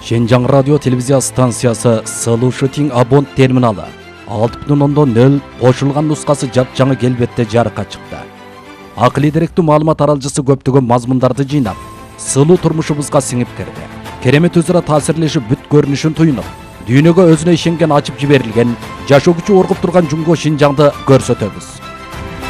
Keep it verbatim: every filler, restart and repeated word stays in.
Шенжаң радио телевизия станциясы Сылушытин абонт терминалы алты бүтүн ондон нөл кошулган нускасы жапжаңы келбетте жарыкка чыкты. Акылий деректүү маалымат аралжысы көптөгөн мазмундарды жыйнап, сылуу турмушубузга сиңип кирди. Керемет өзара таасирлешип бүт көрүнүшүн туюнуп, дүйнөгө өзүнө ишенген ачып жиберилген, жашоо күчү оргуп турган Жумго Шинжаңды көрсөтөбүз.